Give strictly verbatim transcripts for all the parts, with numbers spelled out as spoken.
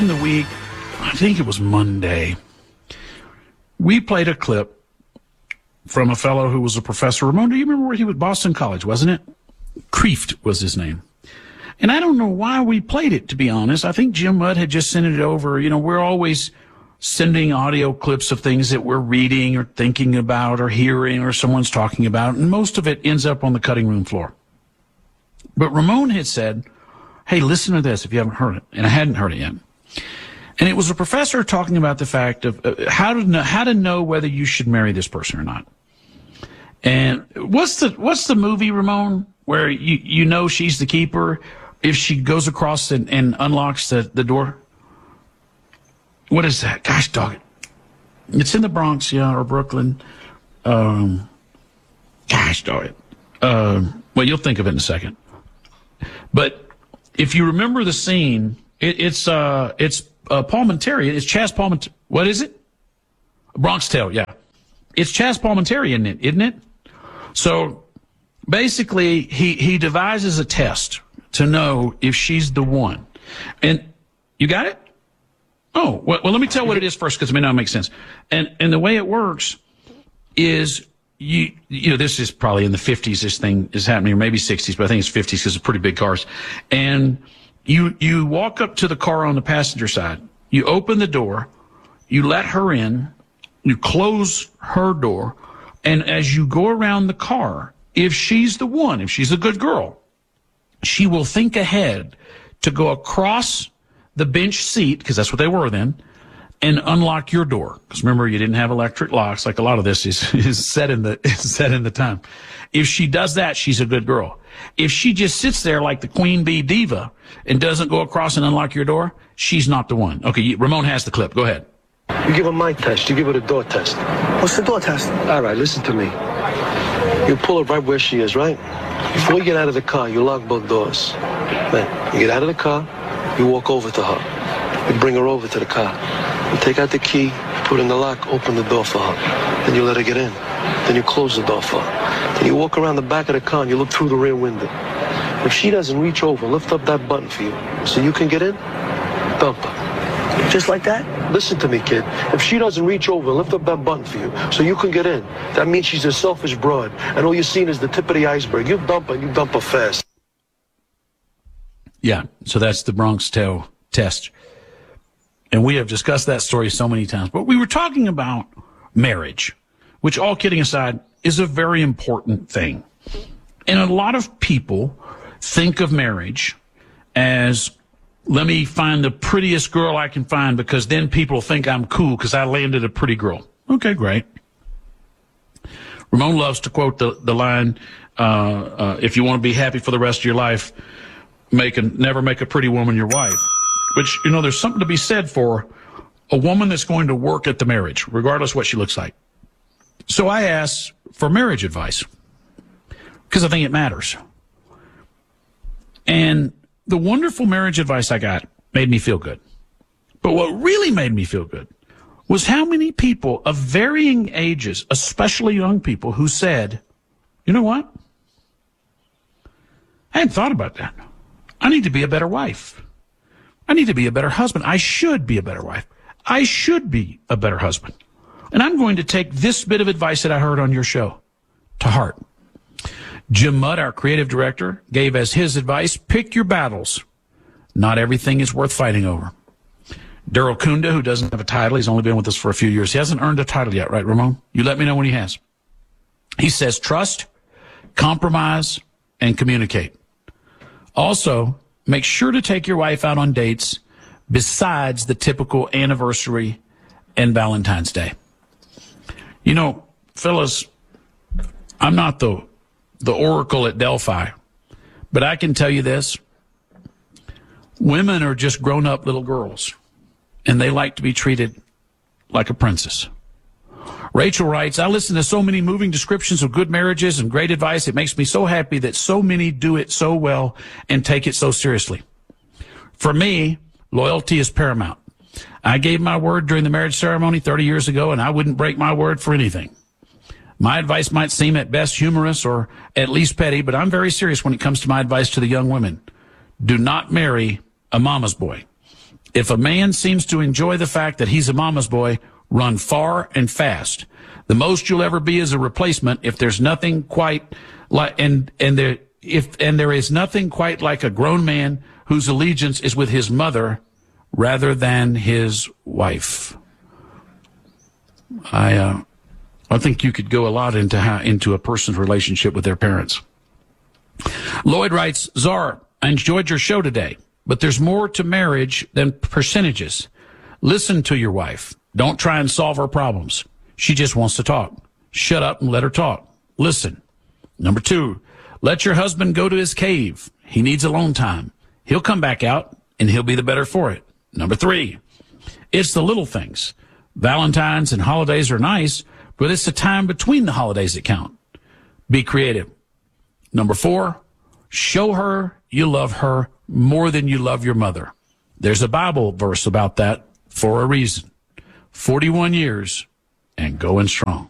in the week, I think it was Monday, we played a clip from a fellow who was a professor. Ramon, do you remember where he was? Boston College, wasn't it? Kreeft was his name. And I don't know why we played it, to be honest. I think Jim Mudd had just sent it over. You know, we're always sending audio clips of things that we're reading or thinking about or hearing or someone's talking about, and most of it ends up on the cutting room floor. But Ramon had said, hey, listen to this if you haven't heard it. And I hadn't heard it yet. And it was a professor talking about the fact of uh, how to know, how to know whether you should marry this person or not. And what's the what's the movie, Ramon, where you, you know she's the keeper if she goes across and, and unlocks the, the door? What is that? Gosh, dog it. It's in the Bronx, yeah, or Brooklyn. Um, gosh, dog it. Uh, well, you'll think of it in a second. But if you remember the scene, it, it's uh, it's uh, Palminteri. It's Chaz Palminteri. What is it? Bronx Tale, yeah. It's Chaz Palminteri, isn't it? Isn't it? So basically, he he devises a test to know if she's the one. And you got it? Oh, well, well let me tell what it is first, because it may not make sense. And and the way it works is, you you know, this is probably in the fifties, this thing is happening, or maybe sixties, but I think it's fifties because it's pretty big cars. And you you walk up to the car on the passenger side, you open the door, you let her in, you close her door, and as you go around the car, if she's the one, if she's a good girl, she will think ahead to go across the bench seat, because that's what they were then, and unlock your door. Because remember, you didn't have electric locks. Like a lot of this is, is set in the is set in the time. If she does that, she's a good girl. If she just sits there like the queen bee diva and doesn't go across and unlock your door, she's not the one. Okay, Ramon has the clip. Go ahead. You give her my test. You give her the door test. What's the door test? All right, listen to me. You pull her right where she is, right? Before you get out of the car, you lock both doors. Then you get out of the car, you walk over to her. You bring her over to the car. You take out the key, put in the lock, open the door for her. Then you let her get in. Then you close the door for her. Then you walk around the back of the car and you look through the rear window. If she doesn't reach over, lift up that button for you so you can get in, dump her. Just like that? Listen to me, kid. If she doesn't reach over and lift up that button for you so you can get in, that means she's a selfish broad, and all you're seeing is the tip of the iceberg. You dump her, and you dump her fast. Yeah, so that's the Bronx Tale test. And we have discussed that story so many times. But we were talking about marriage, which, all kidding aside, is a very important thing. And a lot of people think of marriage as, let me find the prettiest girl I can find because then people think I'm cool because I landed a pretty girl. Okay, great. Ramon loves to quote the, the line, uh, uh, if you want to be happy for the rest of your life, make a, never make a pretty woman your wife. Which, you know, there's something to be said for a woman that's going to work at the marriage, regardless what she looks like. So I asked for marriage advice because I think it matters. And the wonderful marriage advice I got made me feel good. But what really made me feel good was how many people of varying ages, especially young people, who said, you know what? I hadn't thought about that. I need to be a better wife. I need to be a better husband. I should be a better wife. I should be a better husband. And I'm going to take this bit of advice that I heard on your show to heart. Jim Mudd, our creative director, gave as his advice, pick your battles. Not everything is worth fighting over. Daryl Kunda, who doesn't have a title, he's only been with us for a few years. He hasn't earned a title yet, right, Ramon? You let me know when he has. He says trust, compromise, and communicate. Also, make sure to take your wife out on dates besides the typical anniversary and Valentine's Day. You know, fellas, I'm not the the oracle at Delphi, but I can tell you this. Women are just grown-up little girls, and they like to be treated like a princess. Rachel writes, I listen to so many moving descriptions of good marriages and great advice. It makes me so happy that so many do it so well and take it so seriously. For me, loyalty is paramount. I gave my word during the marriage ceremony thirty years ago, and I wouldn't break my word for anything. My advice might seem at best humorous or at least petty, but I'm very serious when it comes to my advice to the young women. Do not marry a mama's boy. If a man seems to enjoy the fact that he's a mama's boy, run far and fast. The most you'll ever be is a replacement if there's nothing quite like, and, and there, if, and there is nothing quite like a grown man whose allegiance is with his mother rather than his wife. I, uh, I think you could go a lot into how, into a person's relationship with their parents. Lloyd writes, Czar, I enjoyed your show today, but there's more to marriage than percentages. Listen to your wife. Don't try and solve her problems. She just wants to talk. Shut up and let her talk. Listen. Number two, let your husband go to his cave. He needs alone time. He'll come back out, and he'll be the better for it. Number three, it's the little things. Valentine's and holidays are nice, but it's the time between the holidays that count. Be creative. Number four, show her you love her more than you love your mother. There's a Bible verse about that for a reason. forty-one years and going strong.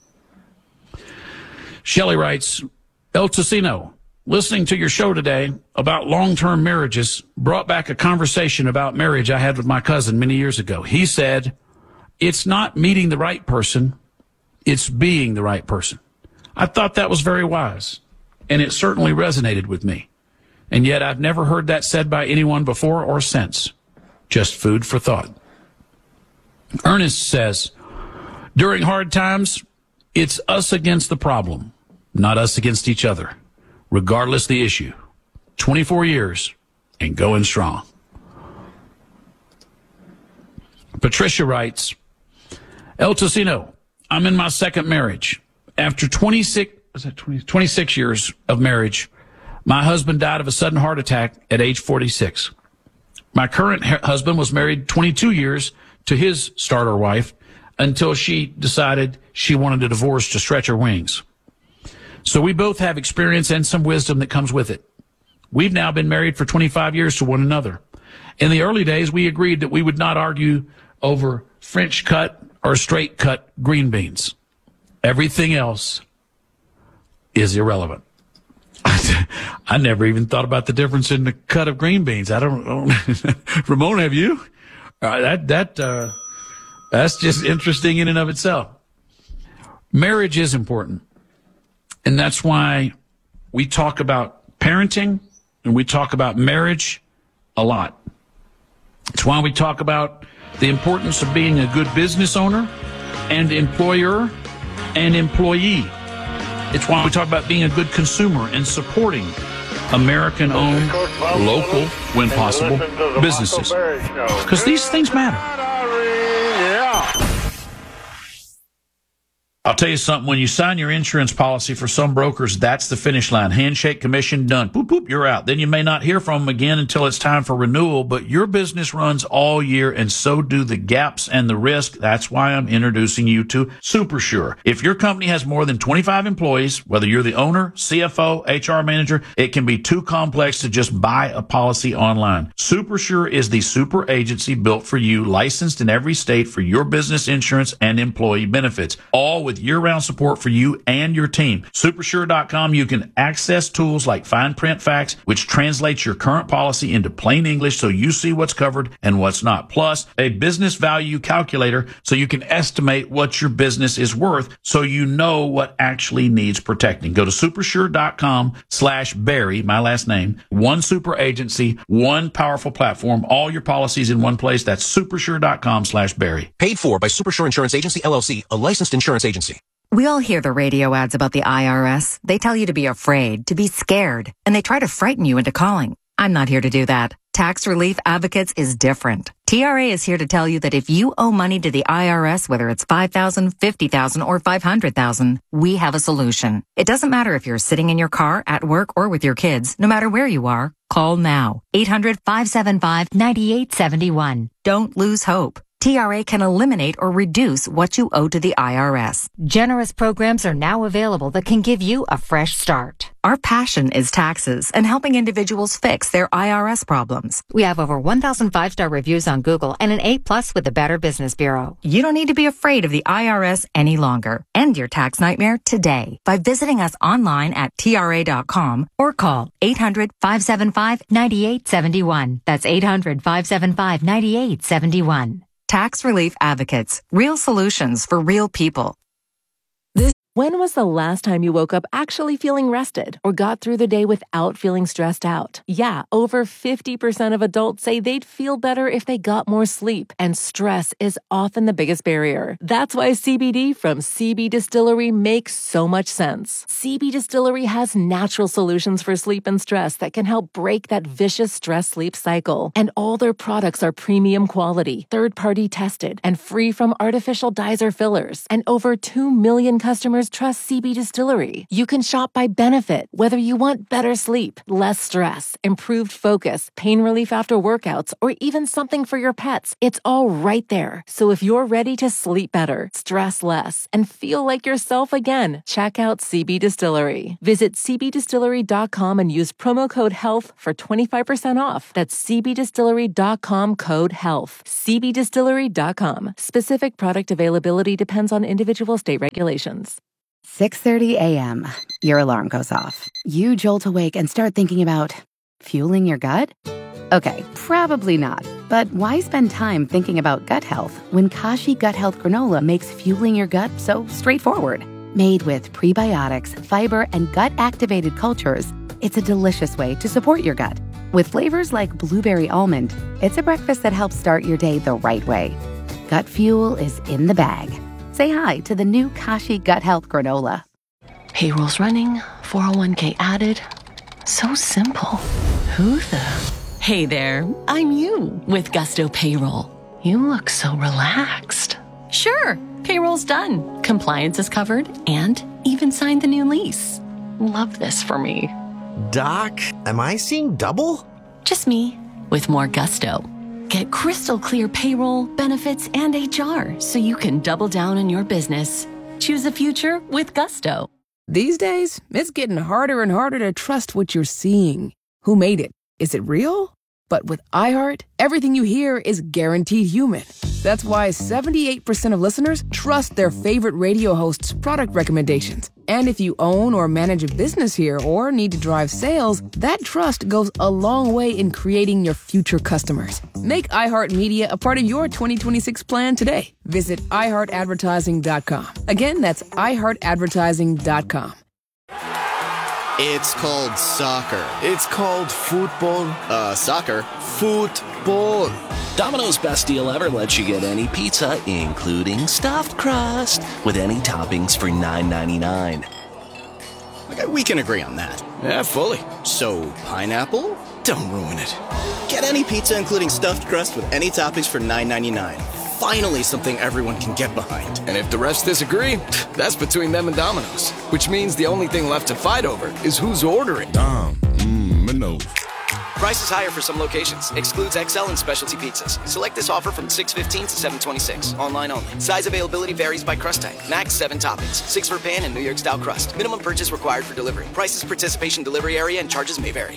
Shelley writes, El Ticino, listening to your show today about long-term marriages brought back a conversation about marriage I had with my cousin many years ago. He said, it's not meeting the right person, it's being the right person. I thought that was very wise, and it certainly resonated with me. And yet I've never heard that said by anyone before or since. Just food for thought. Ernest says, during hard times, it's us against the problem, not us against each other, regardless the issue. twenty-four years and going strong. Patricia writes, El Ticino, I'm in my second marriage. After twenty-six, was that twenty, twenty-six years of marriage, my husband died of a sudden heart attack at age forty-six. My current husband was married twenty-two years to his starter wife until she decided she wanted a divorce to stretch her wings. So we both have experience and some wisdom that comes with it. We've now been married for twenty-five years to one another. In the early days, we agreed that we would not argue over French cut or straight cut green beans. Everything else is irrelevant. I never even thought about the difference in the cut of green beans. I don't, I don't Ramon, have you? Uh, that, that, uh, that's just interesting in and of itself. Marriage is important. And that's why we talk about parenting and we talk about marriage a lot. It's why we talk about the importance of being a good business owner and employer and employee. It's why we talk about being a good consumer and supporting American-owned, local, when possible, businesses. Because these things matter. I'll tell you something, when you sign your insurance policy for some brokers, that's the finish line. Handshake, commission, done. Boop, boop, you're out. Then you may not hear from them again until it's time for renewal, but your business runs all year, and so do the gaps and the risk. That's why I'm introducing you to SuperSure. If your company has more than twenty-five employees, whether you're the owner, C F O, H R manager, it can be too complex to just buy a policy online. SuperSure is the super agency built for you, licensed in every state for your business insurance and employee benefits, all with year-round support for you and your team. Supersure dot com, you can access tools like fine print facts, which translates your current policy into plain English so you see what's covered and what's not. Plus, a business value calculator so you can estimate what your business is worth so you know what actually needs protecting. Go to supersure dot com slash Barry, my last name, one super agency, one powerful platform, all your policies in one place. That's supersure dot com slash Barry. Paid for by Supersure Insurance Agency, L L C, a licensed insurance agency. We all hear the radio ads about the I R S. They tell you to be afraid, to be scared, and they try to frighten you into calling. I'm not here to do that. Tax Relief Advocates is different. T R A is here to tell you that if you owe money to the I R S, whether it's five thousand dollars, fifty thousand dollars, or five hundred thousand dollars, we have a solution. It doesn't matter if you're sitting in your car, at work, or with your kids. No matter where you are, call now. eight hundred, five seven five, nine eight seven one. Don't lose hope. T R A can eliminate or reduce what you owe to the I R S. Generous programs are now available that can give you a fresh start. Our passion is taxes and helping individuals fix their I R S problems. We have over one thousand five-star reviews on Google and an A plus with the Better Business Bureau. You don't need to be afraid of the I R S any longer. End your tax nightmare today by visiting us online at T R A dot com or call eight hundred, five seven five, nine eight seven one. That's eight hundred, five seven five, nine eight seven one. Tax Relief Advocates. Real solutions for real people. When was the last time you woke up actually feeling rested or got through the day without feeling stressed out? Yeah, over fifty percent of adults say they'd feel better if they got more sleep, and stress is often the biggest barrier. That's why C B D from C B Distillery makes so much sense. C B Distillery has natural solutions for sleep and stress that can help break that vicious stress-sleep cycle. And all their products are premium quality, third-party tested, and free from artificial dyes or fillers. And over two million customers trust C B Distillery. You can shop by benefit, whether you want better sleep, less stress, improved focus, pain relief after workouts, or even something for your pets. It's all right there. So if you're ready to sleep better, stress less, and feel like yourself again, check out C B Distillery. Visit C B distillery dot com and use promo code HEALTH for twenty-five percent off. That's C B distillery dot com code HEALTH. C B distillery dot com. Specific product availability depends on individual state regulations. six thirty a.m. Your alarm goes off. You jolt awake and start thinking about fueling your gut? Okay, probably not. But why spend time thinking about gut health when Kashi Gut Health Granola makes fueling your gut so straightforward? Made with prebiotics, fiber, and gut-activated cultures, it's a delicious way to support your gut. With flavors like blueberry almond, it's a breakfast that helps start your day the right way. Gut fuel is in the bag. Say hi to the new Kashi Gut Health Granola. Payroll's running, four oh one k added. So simple. Who the? Hey there, I'm you with Gusto Payroll. You look so relaxed. Sure, payroll's done. Compliance is covered and even signed the new lease. Love this for me. Doc, am I seeing double? Just me with more gusto. Get crystal clear payroll, benefits, and H R so you can double down on your business. Choose the future with Gusto. These days, it's getting harder and harder to trust what you're seeing. Who made it? Is it real? But with iHeart, everything you hear is guaranteed human. That's why seventy-eight percent of listeners trust their favorite radio hosts' product recommendations. And if you own or manage a business here or need to drive sales, that trust goes a long way in creating your future customers. Make iHeartMedia a part of your twenty twenty-six plan today. Visit i heart advertising dot com. Again, that's i heart advertising dot com. It's called soccer. It's called football. Uh, soccer. Football. Domino's best deal ever lets you get any pizza, including stuffed crust, with any toppings for nine ninety-nine. Okay, we can agree on that. Yeah, fully. So, pineapple? Don't ruin it. Get any pizza, including stuffed crust, with any toppings for nine ninety-nine. Finally, something everyone can get behind. And if the rest disagree, that's between them and Domino's. Which means the only thing left to fight over is who's ordering. Dom, mmm, Minos. Price is higher for some locations. Excludes X L and specialty pizzas. Select this offer from six fifteen to seven twenty-six. Online only. Size availability varies by crust type. Max seven toppings. Six for pan and New York style crust. Minimum purchase required for delivery. Prices, participation, delivery area, and charges may vary.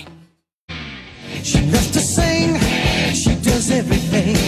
She loves to sing. She does everything.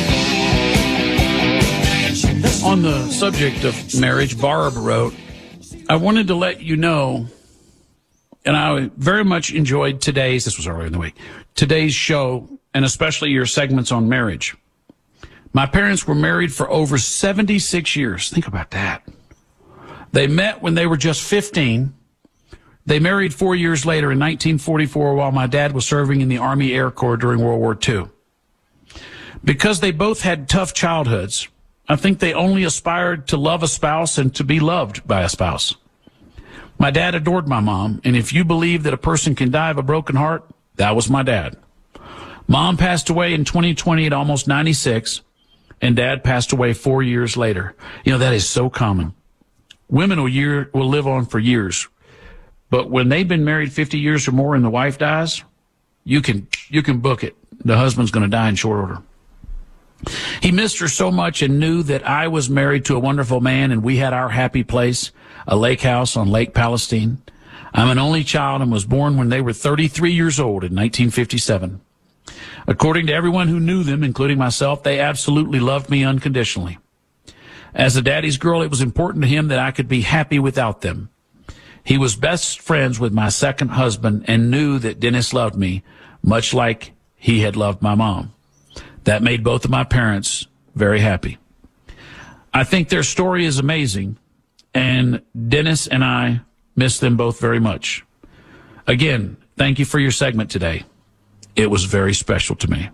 On the subject of marriage, Barb wrote, I wanted to let you know, and I very much enjoyed today's, this was earlier in the week, today's show, and especially your segments on marriage. My parents were married for over seventy-six years. Think about that. They met when they were just fifteen. They married four years later in nineteen forty-four while my dad was serving in the Army Air Corps during World War Two. Because they both had tough childhoods, I think they only aspired to love a spouse and to be loved by a spouse. My dad adored my mom, and if you believe that a person can die of a broken heart, that was my dad. Mom passed away in twenty twenty at almost ninety-six, and Dad passed away four years later. You know, that is so common. Women will, year, will live on for years, but when they've been married fifty years or more and the wife dies, you can, you can book it. The husband's going to die in short order. He missed her so much and knew that I was married to a wonderful man and we had our happy place, a lake house on Lake Palestine. I'm an only child and was born when they were thirty-three years old in nineteen fifty-seven. According to everyone who knew them, including myself, they absolutely loved me unconditionally. As a daddy's girl, it was important to him that I could be happy without them. He was best friends with my second husband and knew that Dennis loved me, much like he had loved my mom. That made both of my parents very happy. I think their story is amazing, and Dennis and I miss them both very much. Again, thank you for your segment today. It was very special to me.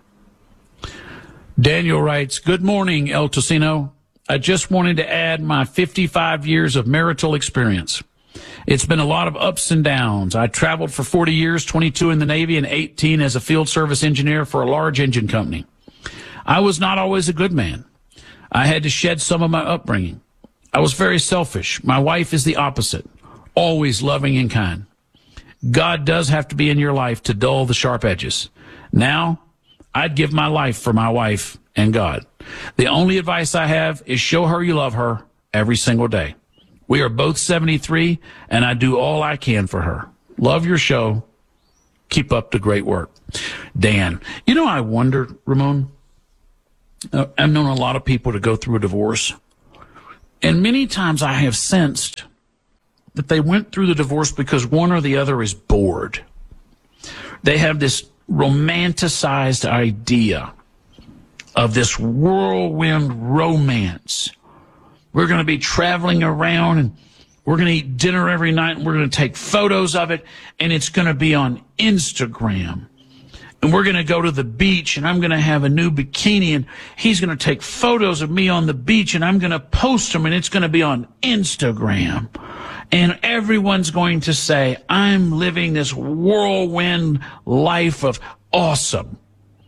Daniel writes, good morning, El Tocino. I just wanted to add my fifty-five years of marital experience. It's been a lot of ups and downs. I traveled for forty years, twenty-two in the Navy and eighteen as a field service engineer for a large engine company. I was not always a good man. I had to shed some of my upbringing. I was very selfish. My wife is the opposite, always loving and kind. God does have to be in your life to dull the sharp edges. Now, I'd give my life for my wife and God. The only advice I have is show her you love her every single day. We are both seventy-three, and I do all I can for her. Love your show. Keep up the great work. Dan, you know, I wonder, Ramon, uh, I've known a lot of people to go through a divorce, and many times I have sensed that they went through the divorce because one or the other is bored. They have this romanticized idea of this whirlwind romance. We're going to be traveling around and we're going to eat dinner every night and we're going to take photos of it and it's going to be on Instagram. And we're going to go to the beach and I'm going to have a new bikini and he's going to take photos of me on the beach and I'm going to post them and it's going to be on Instagram. And everyone's going to say, I'm living this whirlwind life of awesome.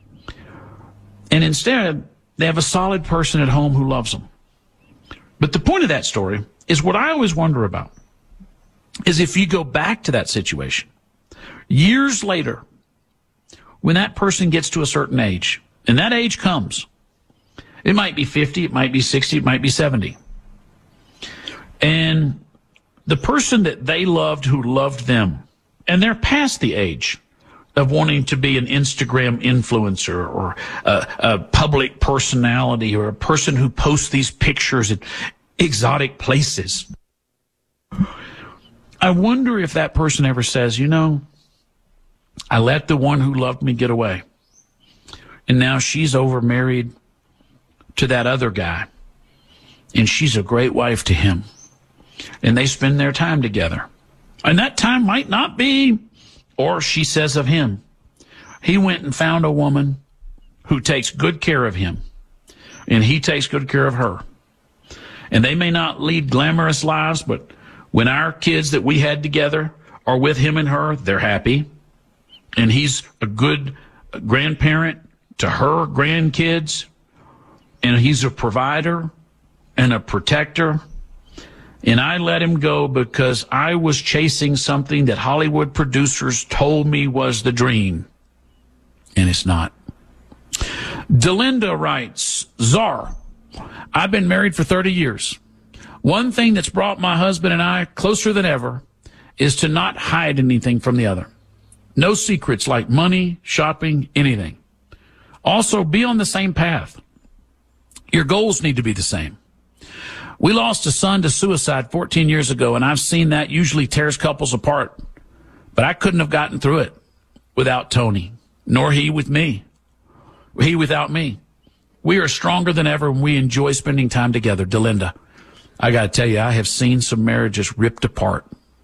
And instead, they have a solid person at home who loves them. But the point of that story is what I always wonder about is if you go back to that situation, years later, when that person gets to a certain age, and that age comes, it might be fifty, it might be sixty, it might be seventy. And the person that they loved who loved them, and they're past the age of wanting to be an Instagram influencer or a, a public personality or a person who posts these pictures in exotic places. I wonder if that person ever says, you know, I let the one who loved me get away. And now she's over married to that other guy. And she's a great wife to him. And they spend their time together. And that time might not be, or she says of him, he went and found a woman who takes good care of him. And he takes good care of her. And they may not lead glamorous lives, but when our kids that we had together are with him and her, they're happy. And he's a good grandparent to her grandkids. And he's a provider and a protector. And I let him go because I was chasing something that Hollywood producers told me was the dream. And it's not. Delinda writes, Czar, I've been married for thirty years. One thing that's brought my husband and I closer than ever is to not hide anything from the other. No secrets like money, shopping, anything. Also, be on the same path. Your goals need to be the same. We lost a son to suicide fourteen years ago, and I've seen that usually tears couples apart. But I couldn't have gotten through it without Tony, nor he with me. He without me. We are stronger than ever, and we enjoy spending time together. Delinda, I got to tell you, I have seen some marriages ripped apart.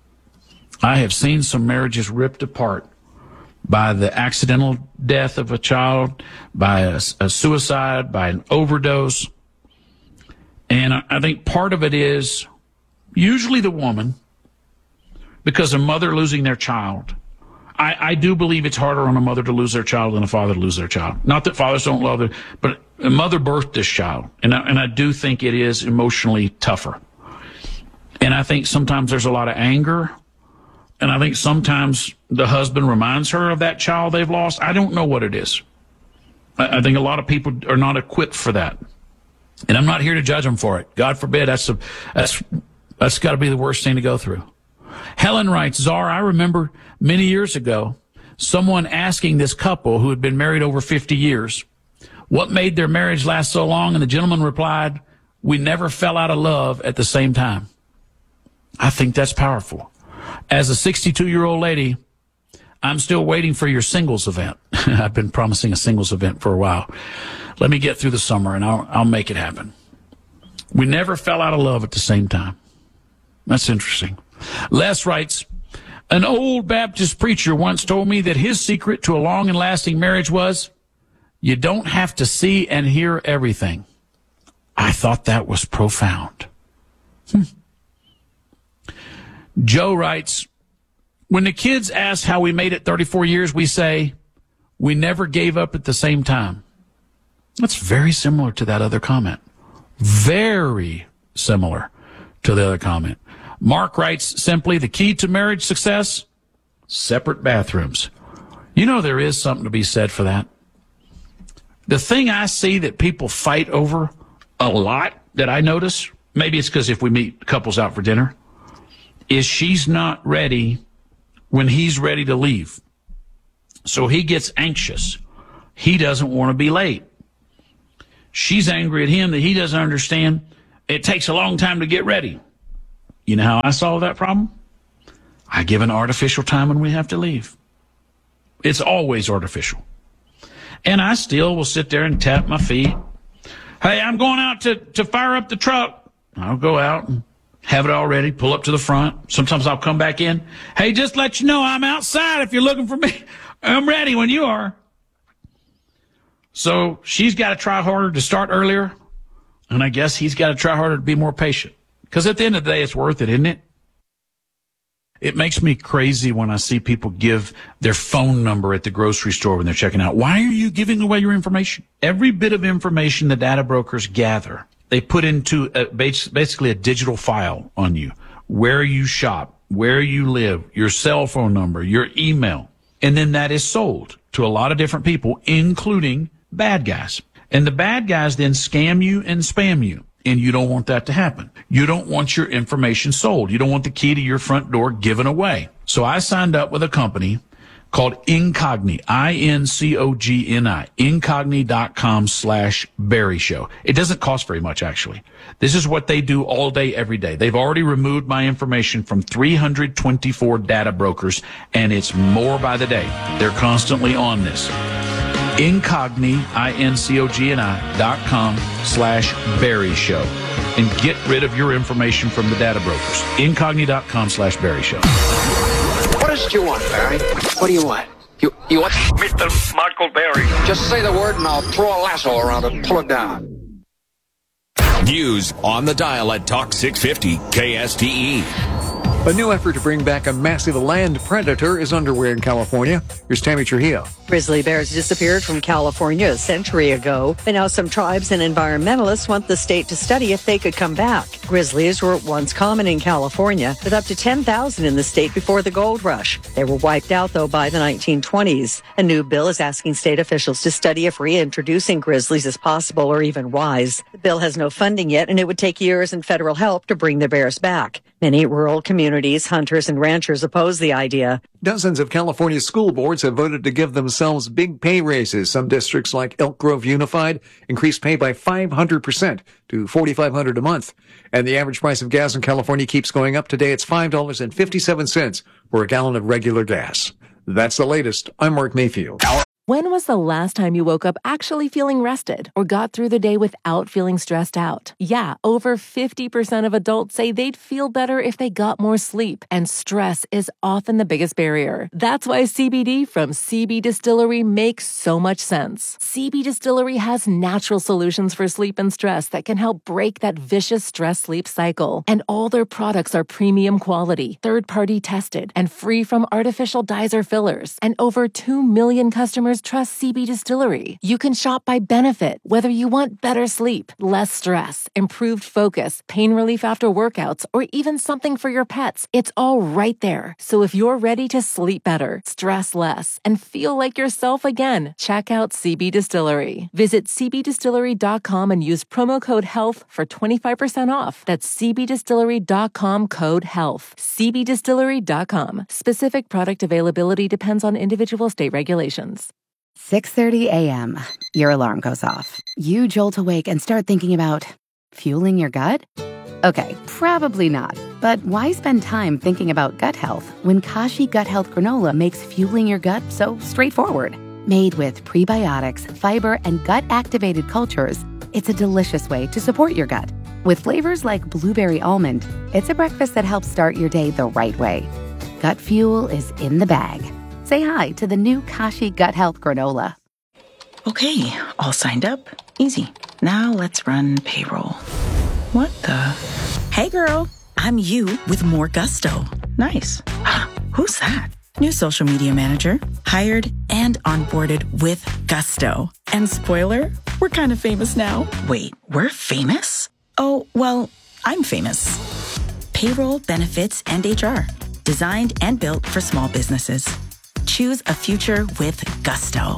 I have seen some marriages ripped apart by the accidental death of a child, by a, a suicide, by an overdose. And I think part of it is usually the woman, because a mother losing their child. I, I do believe it's harder on a mother to lose their child than a father to lose their child. Not that fathers don't love their, but a mother birthed this child. And I, and I do think it is emotionally tougher. And I think sometimes there's a lot of anger. And I think sometimes the husband reminds her of that child they've lost. I don't know what it is. I, I think a lot of people are not equipped for that. And I'm not here to judge them for it. God forbid, that's a, that's that's got to be the worst thing to go through. Helen writes, Czar, I remember many years ago someone asking this couple who had been married over fifty years what made their marriage last so long, and the gentleman replied, we never fell out of love at the same time. I think that's powerful. As a sixty-two-year-old lady, I'm still waiting for your singles event. I've been promising a singles event for a while. Let me get through the summer, and I'll, I'll make it happen. We never fell out of love at the same time. That's interesting. Les writes, an old Baptist preacher once told me that his secret to a long and lasting marriage was, you don't have to see and hear everything. I thought that was profound. Hmm. Joe writes, when the kids ask how we made it thirty-four years, we say, we never gave up at the same time. That's very similar to that other comment. Very similar to the other comment. Mark writes simply, the key to marriage success, separate bathrooms. You know, there is something to be said for that. The thing I see that people fight over a lot that I notice, maybe it's because if we meet couples out for dinner, is she's not ready when he's ready to leave. So he gets anxious. He doesn't want to be late. She's angry at him that he doesn't understand it takes a long time to get ready. You know how I solve that problem? I give an artificial time when we have to leave. It's always artificial. And I still will sit there and tap my feet. Hey, I'm going out to, to fire up the truck. I'll go out and have it all ready, pull up to the front. Sometimes I'll come back in. Hey, just let you know I'm outside if you're looking for me. I'm ready when you are. So she's got to try harder to start earlier, and I guess he's got to try harder to be more patient. Because at the end of the day, it's worth it, isn't it? It makes me crazy when I see people give their phone number at the grocery store when they're checking out. Why are you giving away your information? Every bit of information the data brokers gather, they put into a, basically a digital file on you. Where you shop, where you live, your cell phone number, your email. And then that is sold to a lot of different people, including bad guys. And the bad guys then scam you and spam you. And you don't want that to happen. You don't want your information sold. You don't want the key to your front door given away. So I signed up with a company called Incogni, I N C O G N I, incogni.com slash Barry Show. It doesn't cost very much, actually. This is what they do all day, every day. They've already removed my information from three hundred twenty-four data brokers, and it's more by the day. They're constantly on this. Incogni, I N C O G N I dot com slash Barry Show. And get rid of your information from the data brokers. Incogni.com slash Barry Show. What is it you want, Barry? What do you want? You you want? Mister Michael Barry. Just say the word and I'll throw a lasso around it and pull it down. News on the dial at Talk six fifty K S T E. A new effort to bring back a massive land predator is underway in California. Here's Tammy Trujillo. Grizzly bears disappeared from California a century ago, but now some tribes and environmentalists want the state to study if they could come back. Grizzlies were once common in California, with up to ten thousand in the state before the gold rush. They were wiped out, though, by the nineteen twenties. A new bill is asking state officials to study if reintroducing grizzlies is possible or even wise. The bill has no funding yet, and it would take years and federal help to bring the bears back. Many rural communities, hunters, and ranchers oppose the idea. Dozens of California school boards have voted to give themselves big pay raises. Some districts like Elk Grove Unified increased pay by five hundred percent to forty-five hundred dollars a month. And the average price of gas in California keeps going up. Today it's five dollars and fifty-seven cents for a gallon of regular gas. That's the latest. I'm Mark Mayfield. When was the last time you woke up actually feeling rested or got through the day without feeling stressed out? Yeah, over fifty percent of adults say they'd feel better if they got more sleep, and stress is often the biggest barrier. That's why C B D from C B Distillery makes so much sense. C B Distillery has natural solutions for sleep and stress that can help break that vicious stress-sleep cycle. And all their products are premium quality, third-party tested, and free from artificial dyes or fillers. And over two million customers customers trust C B Distillery. You can shop by benefit, whether you want better sleep, less stress, improved focus, pain relief after workouts, or even something for your pets. It's all right there. So if you're ready to sleep better, stress less, and feel like yourself again, check out C B Distillery. Visit c b distillery dot com and use promo code HEALTH for twenty-five percent off. That's c b distillery dot com code HEALTH. c b distillery dot com. Specific product availability depends on individual state regulations. six thirty a.m. Your alarm goes off. You jolt awake and start thinking about fueling your gut? Okay, probably not. But why spend time thinking about gut health when Kashi Gut Health Granola makes fueling your gut so straightforward? Made with prebiotics, fiber, and gut-activated cultures, it's a delicious way to support your gut. With flavors like blueberry almond, it's a breakfast that helps start your day the right way. Gut fuel is in the bag. Say hi to the new Kashi Gut Health Granola. Okay, all signed up. Easy. Now let's run payroll. What the? Hey girl, I'm you with more gusto. Nice. Who's that? New social media manager, hired and onboarded with gusto. And spoiler, we're kind of famous now. Wait, we're famous? Oh, well, I'm famous. Payroll, benefits, and H R. Designed and built for small businesses. Choose a future with gusto.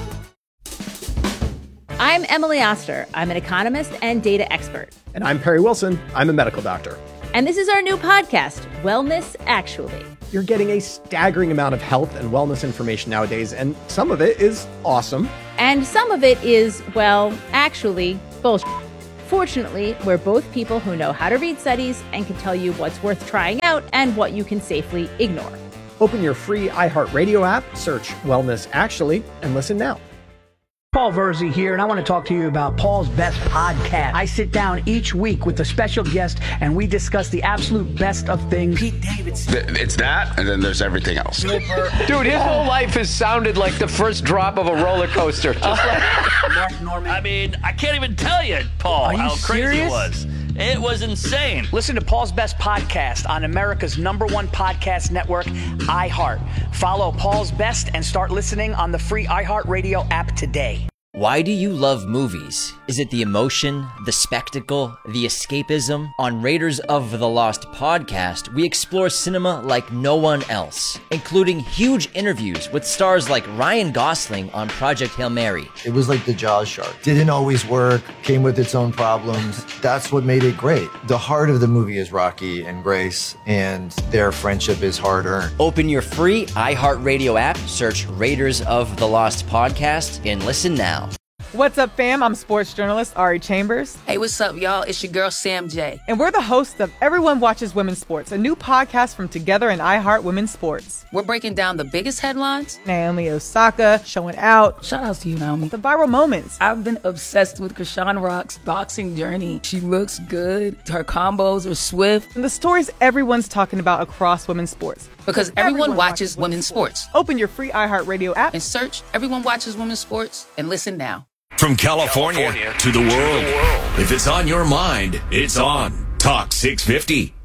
I'm Emily Oster. I'm an economist and data expert. And I'm Perry Wilson. I'm a medical doctor. And this is our new podcast, Wellness Actually. You're getting a staggering amount of health and wellness information nowadays, and some of it is awesome. And some of it is, well, actually, bullshit. Fortunately, we're both people who know how to read studies and can tell you what's worth trying out and what you can safely ignore. Open your free iHeartRadio app, search Wellness Actually, and listen now. Paul Verzi here, and I want to talk to you about Paul's Best Podcast. I sit down each week with a special guest, and we discuss the absolute best of things. Pete Davidson. It's that, and then there's everything else. Dude, his whole life has sounded like the first drop of a roller coaster. Just like Mark Norman. I mean, I can't even tell you, Paul, Are you how crazy serious? it was. It was insane. Listen to Paul's Best Podcast on America's number one podcast network, iHeart. Follow Paul's Best and start listening on the free iHeartRadio app today. Why do you love movies? Is it the emotion, the spectacle, the escapism? On Raiders of the Lost podcast, we explore cinema like no one else, including huge interviews with stars like Ryan Gosling on Project Hail Mary. It was like the Jaws shark. Didn't always work, came with its own problems. That's what made it great. The heart of the movie is Rocky and Grace, and their friendship is hard-earned. Open your free iHeartRadio app, search Raiders of the Lost podcast, and listen now. What's up, fam? I'm sports journalist Ari Chambers. Hey, what's up, y'all? It's your girl, Sam J. And we're the hosts of Everyone Watches Women's Sports, a new podcast from Together and iHeart Women's Sports. We're breaking down the biggest headlines. Naomi Osaka showing out. Shout out to you, Naomi. The viral moments. I've been obsessed with Krishan Rock's boxing journey. She looks good. Her combos are swift. And the stories everyone's talking about across women's sports. Because everyone, everyone watches, watches women's sports. sports. Open your free iHeartRadio app and search Everyone Watches Women's Sports and listen now. From California, California to, the, to world. the world, if it's on your mind, it's on Talk six fifty.